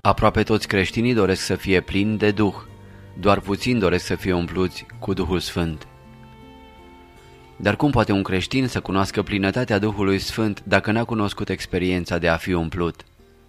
Aproape toți creștinii doresc să fie plini de Duh, doar puțini doresc să fie umpluți cu Duhul Sfânt. Dar cum poate un creștin să cunoască plinătatea Duhului Sfânt dacă n-a cunoscut experiența de a fi umplut?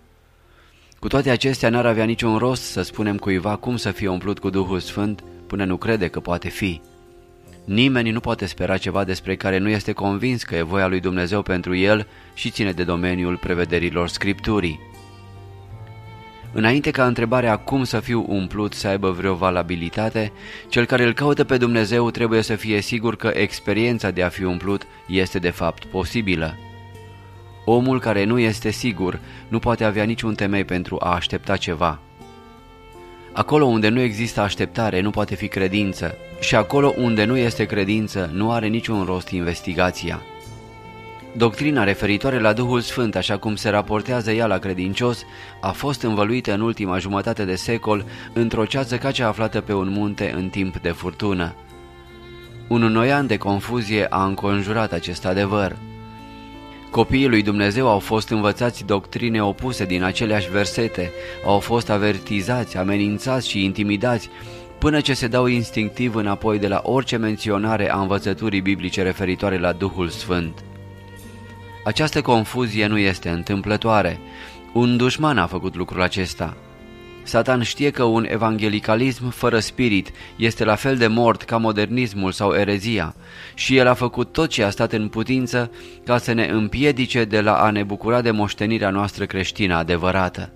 Cu toate acestea, n-ar avea niciun rost să spunem cuiva cum să fie umplut cu Duhul Sfânt până nu crede că poate fi. Nimeni nu poate spera ceva despre care nu este convins că e voia lui Dumnezeu pentru el și ține de domeniul prevederilor Scripturii. Înainte ca întrebarea cum să fiu umplut să aibă vreo valabilitate, cel care îl caută pe Dumnezeu trebuie să fie sigur că experiența de a fi umplut este de fapt posibilă. Omul care nu este sigur nu poate avea niciun temei pentru a aștepta ceva. Acolo unde nu există așteptare nu poate fi credință și acolo unde nu este credință nu are niciun rost investigația. Doctrina referitoare la Duhul Sfânt, așa cum se raportează ea la credincios, a fost învăluită în ultima jumătate de secol într-o ceață ca cea aflată pe un munte în timp de furtună. Un noian de confuzie a înconjurat acest adevăr. Copiii lui Dumnezeu au fost învățați doctrine opuse din aceleași versete, au fost avertizați, amenințați și intimidați, până ce se dau instinctiv înapoi de la orice menționare a învățăturii biblice referitoare la Duhul Sfânt. Această confuzie nu este întâmplătoare. Un dușman a făcut lucrul acesta. Satan știe că un evangelicalism fără spirit este la fel de mort ca modernismul sau erezia și el a făcut tot ce a stat în putință ca să ne împiedice de la a ne bucura de moștenirea noastră creștină adevărată.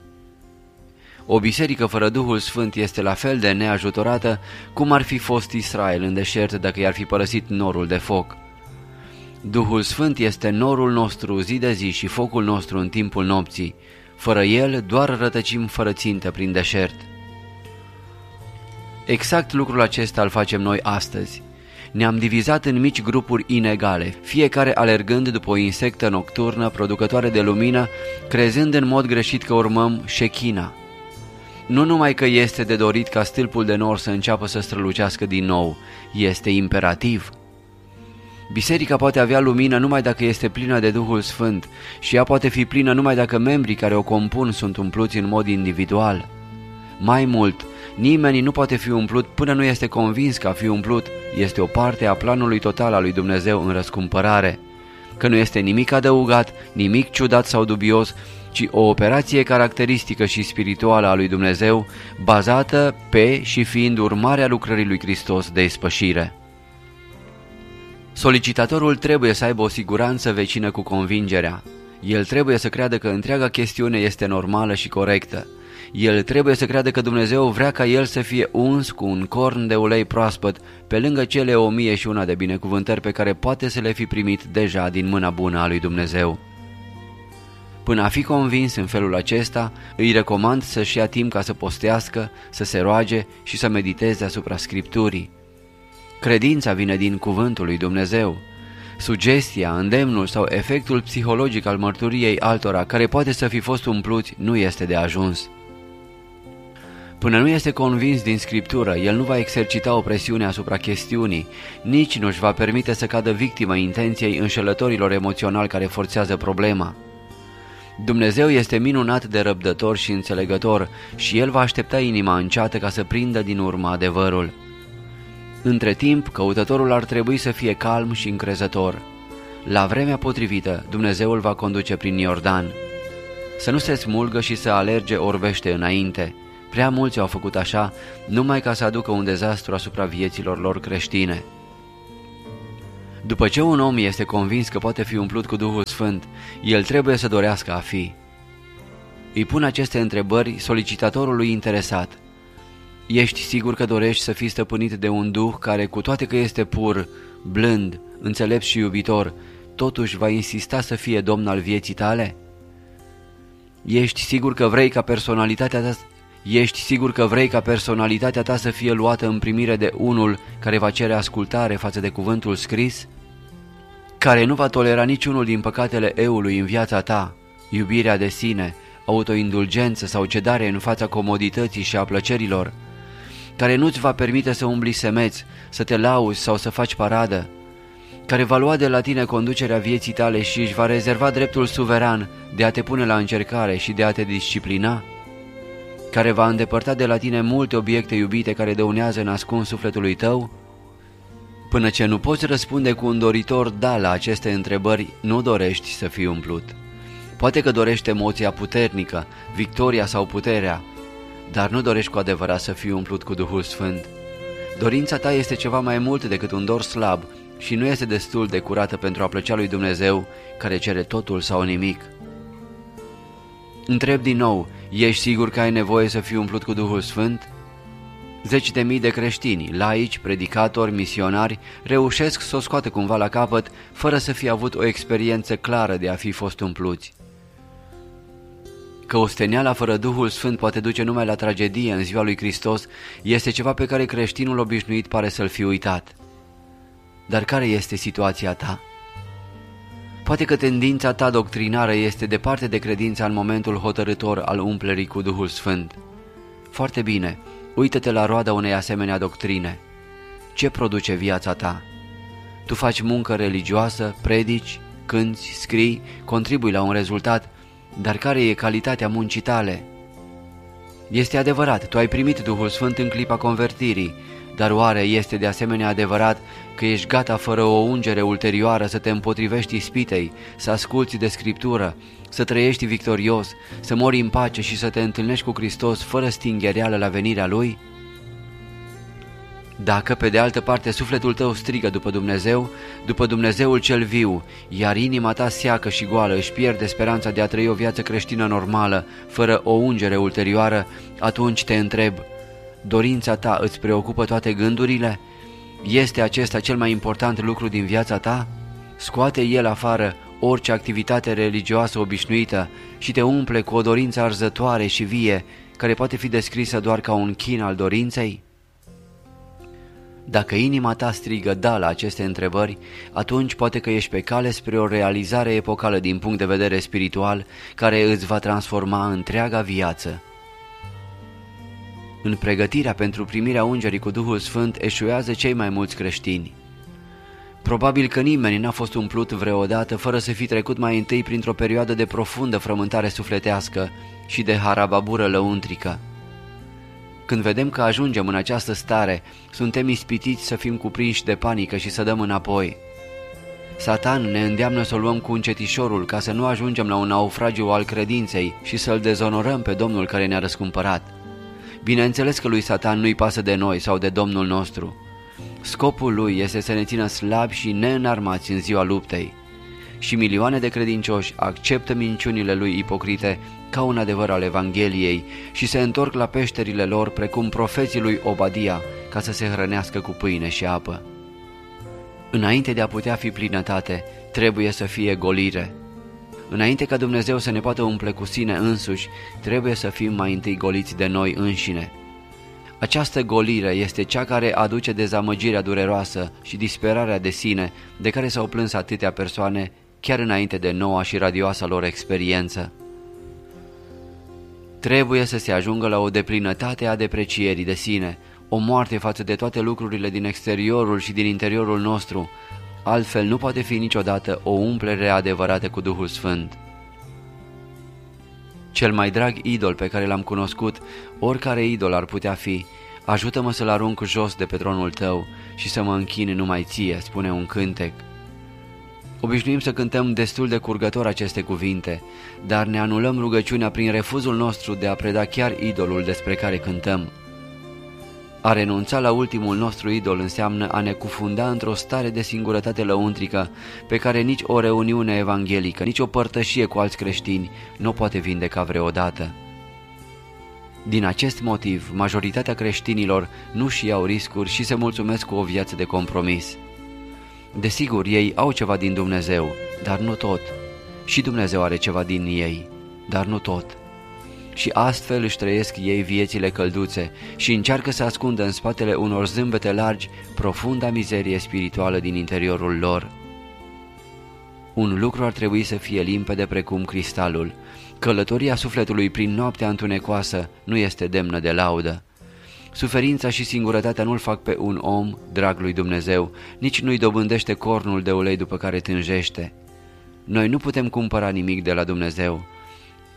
O biserică fără Duhul Sfânt este la fel de neajutorată cum ar fi fost Israel în deșert dacă i-ar fi părăsit norul de foc. Duhul Sfânt este norul nostru zi de zi și focul nostru în timpul nopții. Fără el doar rătăcim fără țintă prin deșert. Exact lucrul acesta îl facem noi astăzi. Ne-am divizat în mici grupuri inegale, fiecare alergând după o insectă nocturnă producătoare de lumină, crezând în mod greșit că urmăm șechina. Nu numai că este de dorit ca stâlpul de nor să înceapă să strălucească din nou, este imperativ. Biserica poate avea lumină numai dacă este plină de Duhul Sfânt și ea poate fi plină numai dacă membrii care o compun sunt umpluți în mod individual. Mai mult, nimeni nu poate fi umplut până nu este convins că a fi umplut este o parte a planului total al lui Dumnezeu în răscumpărare, că nu este nimic adăugat, nimic ciudat sau dubios, ci o operație caracteristică și spirituală a lui Dumnezeu, bazată pe și fiind urmarea lucrării lui Hristos de ispășire. Solicitatorul trebuie să aibă o siguranță vecină cu convingerea. El trebuie să creadă că întreaga chestiune este normală și corectă. El trebuie să creadă că Dumnezeu vrea ca el să fie uns cu un corn de ulei proaspăt, pe lângă cele 1001 de binecuvântări pe care poate să le fi primit deja din mâna bună a lui Dumnezeu. Până a fi convins în felul acesta, îi recomand să-și ia timp ca să postească, să se roage și să mediteze asupra Scripturii. Credința vine din cuvântul lui Dumnezeu. Sugestia, îndemnul sau efectul psihologic al mărturiei altora care poate să fi fost umpluți nu este de ajuns. Până nu este convins din Scriptură, el nu va exercita o presiune asupra chestiunii, nici nu își va permite să cadă victimă intenției înșelătorilor emoționali care forțează problema. Dumnezeu este minunat de răbdător și înțelegător și El va aștepta inima înceată ca să prindă din urmă adevărul. Între timp, căutătorul ar trebui să fie calm și încrezător. La vremea potrivită, Dumnezeu îl va conduce prin Iordan. Să nu se smulgă și să alerge orbește înainte. Prea mulți au făcut așa, numai ca să aducă un dezastru asupra vieților lor creștine. După ce un om este convins că poate fi umplut cu Duhul Sfânt, el trebuie să dorească a fi. Îi pun aceste întrebări solicitatorului interesat. Ești sigur că dorești să fii stăpânit de un duh care, cu toate că este pur, blând, înțelept și iubitor, totuși va insista să fie domn al vieții tale? Ești sigur că vrei ca personalitatea ta să fie luată în primire de unul care va cere ascultare față de cuvântul scris? Care nu va tolera niciunul din păcatele eului în viața ta, iubirea de sine, autoindulgență sau cedare în fața comodității și a plăcerilor? Care nu-ți va permite să umbli semeț, să te lauzi sau să faci paradă? Care va lua de la tine conducerea vieții tale și își va rezerva dreptul suveran de a te pune la încercare și de a te disciplina? care va îndepărta de la tine multe obiecte iubite care dăunează în ascuns sufletului tău? Până ce nu poți răspunde cu un doritor da la aceste întrebări, nu dorești să fii umplut. Poate că dorești emoția puternică, victoria sau puterea, dar nu dorești cu adevărat să fii umplut cu Duhul Sfânt. Dorința ta este ceva mai mult decât un dor slab și nu este destul de curată pentru a plăcea lui Dumnezeu, care cere totul sau nimic. Întreb din nou, ești sigur că ai nevoie să fii umplut cu Duhul Sfânt? Zeci de mii de creștini, laici, predicatori, misionari reușesc să o scoată cumva la capăt fără să fie avut o experiență clară de a fi fost umpluți. Că osteneala fără Duhul Sfânt poate duce numai la tragedie în ziua lui Hristos este ceva pe care creștinul obișnuit pare să-l fi uitat. Dar care este situația ta? Poate că tendința ta doctrinară este departe de credința în momentul hotărâtor al umplerii cu Duhul Sfânt. Foarte bine, uită-te la roada unei asemenea doctrine. Ce produce viața ta? Tu faci muncă religioasă, predici, cânți, scrii, contribui la un rezultat, dar care e calitatea muncii tale? Este adevărat, tu ai primit Duhul Sfânt în clipa convertirii, dar oare este de asemenea adevărat că ești gata fără o ungere ulterioară să te împotrivești ispitei, să asculți de Scriptură, să trăiești victorios, să mori în pace și să te întâlnești cu Hristos fără stinghereală la venirea Lui? Dacă, pe de altă parte, sufletul tău strigă după Dumnezeul cel viu, iar inima ta seacă și goală își pierde speranța de a trăi o viață creștină normală, fără o ungere ulterioară, atunci te întreb, dorința ta îți preocupă toate gândurile? Este acesta cel mai important lucru din viața ta? Scoate el afară orice activitate religioasă obișnuită și te umple cu o dorință arzătoare și vie, care poate fi descrisă doar ca un chin al dorinței? Dacă inima ta strigă da la aceste întrebări, atunci poate că ești pe cale spre o realizare epocală din punct de vedere spiritual, care îți va transforma întreaga viață. În pregătirea pentru primirea ungerii cu Duhul Sfânt eșuează cei mai mulți creștini. Probabil că nimeni n-a fost umplut vreodată fără să fi trecut mai întâi printr-o perioadă de profundă frământare sufletească și de harababură lăuntrică. Când vedem că ajungem în această stare, suntem ispitiți să fim cuprinși de panică și să dăm înapoi. Satan ne îndeamnă să o luăm cu încetișorul ca să nu ajungem la un naufragiu al credinței și să-L dezonorăm pe Domnul care ne-a răscumpărat. Bineînțeles că lui Satan nu-i pasă de noi sau de Domnul nostru. Scopul lui este să ne țină slabi și neînarmați în ziua luptei. Și milioane de credincioși acceptă minciunile lui ipocrite ca un adevăr al Evangheliei și se întorc la peșterile lor precum profeții lui Obadia ca să se hrănească cu pâine și apă. Înainte de a putea fi plinătate, trebuie să fie golire. Înainte ca Dumnezeu să ne poată umple cu sine însuși, trebuie să fim mai întâi goliți de noi înșine. Această golire este cea care aduce dezamăgirea dureroasă și disperarea de sine de care s-au plâns atâtea persoane chiar înainte de noua și radioasa lor experiență. Trebuie să se ajungă la o deplinătate a deprecierii de sine, o moarte față de toate lucrurile din exteriorul și din interiorul nostru, altfel nu poate fi niciodată o umplere adevărată cu Duhul Sfânt. Cel mai drag idol pe care l-am cunoscut, oricare idol ar putea fi, ajută-mă să-l arunc jos de pe tronul tău și să mă închin numai ție, spune un cântec. Obișnuim să cântăm destul de curgător aceste cuvinte, dar ne anulăm rugăciunea prin refuzul nostru de a preda chiar idolul despre care cântăm. A renunța la ultimul nostru idol înseamnă a ne cufunda într-o stare de singurătate lăuntrică pe care nici o reuniune evanghelică, nici o părtășie cu alți creștini nu poate vindeca vreodată. Din acest motiv, majoritatea creștinilor nu-și iau riscuri și se mulțumesc cu o viață de compromis. Desigur, ei au ceva din Dumnezeu, dar nu tot. Și Dumnezeu are ceva din ei, dar nu tot. Și astfel își trăiesc ei viețile călduțe și încearcă să ascundă în spatele unor zâmbete largi profunda mizerie spirituală din interiorul lor. Un lucru ar trebui să fie limpede precum cristalul. Călătoria sufletului prin noaptea întunecoasă nu este demnă de laudă. Suferința și singurătatea nu-l fac pe un om drag lui Dumnezeu, nici nu-i dobândește cornul de ulei după care tânjește. Noi nu putem cumpăra nimic de la Dumnezeu.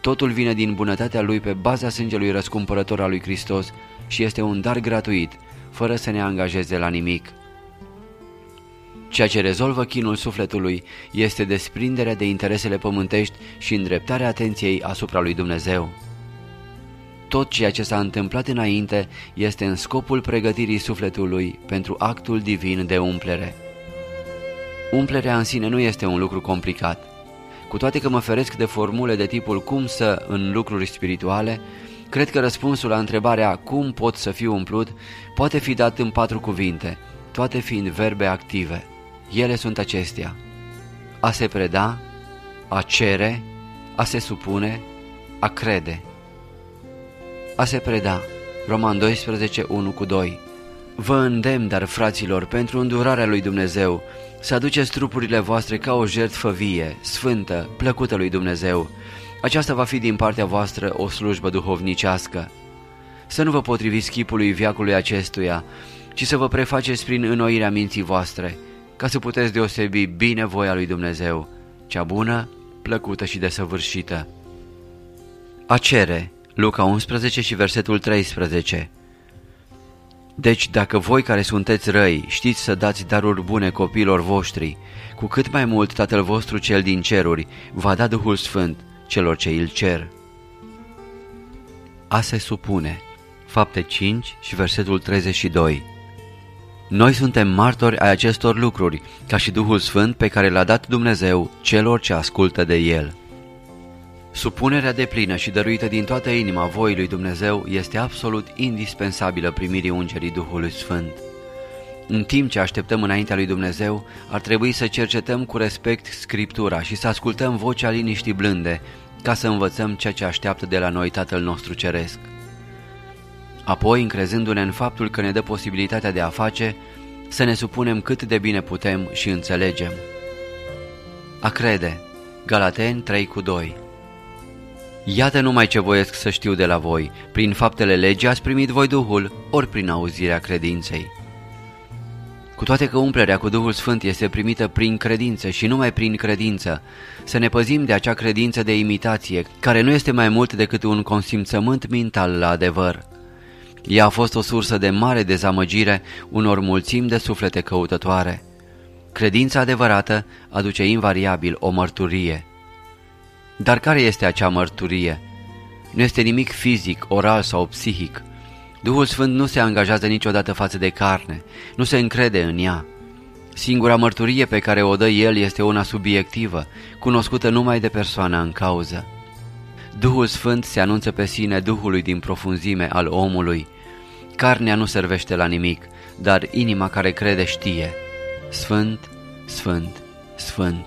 Totul vine din bunătatea Lui pe baza sângelui răscumpărător al lui Hristos și este un dar gratuit, fără să ne angajeze la nimic. Ceea ce rezolvă chinul sufletului este desprinderea de interesele pământești și îndreptarea atenției asupra lui Dumnezeu. Tot ceea ce s-a întâmplat înainte este în scopul pregătirii sufletului pentru actul divin de umplere. Umplerea în sine nu este un lucru complicat. Cu toate că mă feresc de formule de tipul cum să în lucruri spirituale, cred că răspunsul la întrebarea cum pot să fiu umplut poate fi dat în 4 cuvinte, toate fiind verbe active. Ele sunt acestea: a se preda, a cere, a se supune, a crede. A se preda. Roman 12, 1-2. Vă îndemn, dar, fraților, pentru îndurarea lui Dumnezeu, să aduceți trupurile voastre ca o jertfă vie, sfântă, plăcută lui Dumnezeu. Aceasta va fi din partea voastră o slujbă duhovnicească. Să nu vă potriviți chipului veacului acestuia, ci să vă prefaceți prin înnoirea minții voastre, ca să puteți deosebi bine voia lui Dumnezeu, cea bună, plăcută și desăvârșită. A cere. Luca 11 și versetul 13. Deci dacă voi care sunteți răi știți să dați daruri bune copiilor voștri, cu cât mai mult Tatăl vostru cel din ceruri va da Duhul Sfânt celor ce îl cer. A se supune. Fapte 5 și versetul 32. Noi suntem martori ai acestor lucruri, ca și Duhul Sfânt pe care l-a dat Dumnezeu celor ce ascultă de El. Supunerea deplină și dăruită din toată inima voii lui Dumnezeu este absolut indispensabilă primirii ungerii Duhului Sfânt. În timp ce așteptăm înaintea lui Dumnezeu, ar trebui să cercetăm cu respect Scriptura și să ascultăm vocea liniștii blânde, ca să învățăm ceea ce așteaptă de la noi Tatăl nostru Ceresc. Apoi, încrezându-ne în faptul că ne dă posibilitatea de a face, să ne supunem cât de bine putem și înțelegem. A crede. Galateni 3:2. Iată numai ce voiesc să știu de la voi: prin faptele legii ați primit voi Duhul, ori prin auzirea credinței. Cu toate că umplerea cu Duhul Sfânt este primită prin credință și numai prin credință, să ne păzim de acea credință de imitație, care nu este mai mult decât un consimțământ mental la adevăr. Ea a fost o sursă de mare dezamăgire unor mulțimi de suflete căutătoare. Credința adevărată aduce invariabil o mărturie. Dar care este acea mărturie? Nu este nimic fizic, oral sau psihic. Duhul Sfânt nu se angajează niciodată față de carne, nu se încrede în ea. Singura mărturie pe care o dă El este una subiectivă, cunoscută numai de persoana în cauză. Duhul Sfânt se anunță pe sine Duhului din profunzime al omului. Carnea nu servește la nimic, dar inima care crede știe: Sfânt, Sfânt, Sfânt.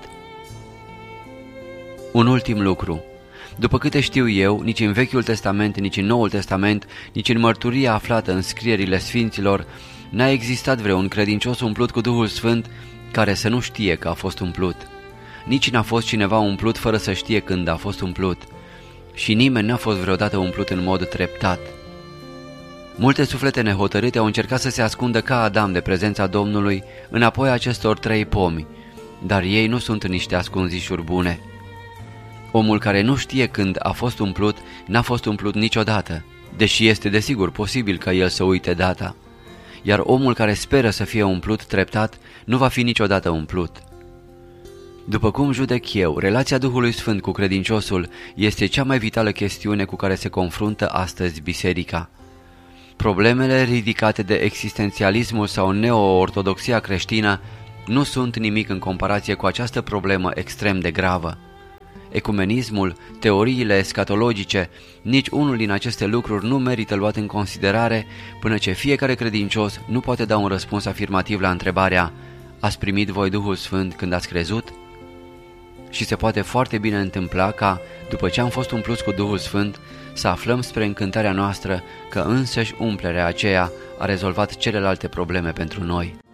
Un ultim lucru. După câte știu eu, nici în Vechiul Testament, nici în Noul Testament, nici în mărturia aflată în scrierile Sfinților, n-a existat vreun credincios umplut cu Duhul Sfânt care să nu știe că a fost umplut. Nici n-a fost cineva umplut fără să știe când a fost umplut. Și nimeni n-a fost vreodată umplut în mod treptat. Multe suflete nehotărâte au încercat să se ascundă ca Adam de prezența Domnului înapoi acestor 3 pomi, dar ei nu sunt niște ascunzișuri bune. Omul care nu știe când a fost umplut, n-a fost umplut niciodată, deși este desigur posibil ca el să uite data. Iar omul care speră să fie umplut treptat, nu va fi niciodată umplut. După cum judec eu, relația Duhului Sfânt cu credinciosul este cea mai vitală chestiune cu care se confruntă astăzi biserica. Problemele ridicate de existențialismul sau neo-ortodoxia creștină nu sunt nimic în comparație cu această problemă extrem de gravă. Ecumenismul, teoriile escatologice, nici unul din aceste lucruri nu merită luat în considerare până ce fiecare credincios nu poate da un răspuns afirmativ la întrebarea: ați primit voi Duhul Sfânt când ați crezut? Și se poate foarte bine întâmpla ca, după ce am fost umpluți cu Duhul Sfânt, să aflăm spre încântarea noastră că însăși umplerea aceea a rezolvat celelalte probleme pentru noi.